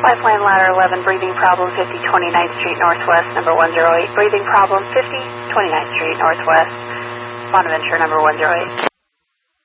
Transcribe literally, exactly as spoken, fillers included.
Lifeline ladder eleven, breathing problem fifty twenty-ninth Street Northwest, number one zero eight. Breathing problem fifty twenty-ninth Street Northwest, Bonaventure, number one zero eight.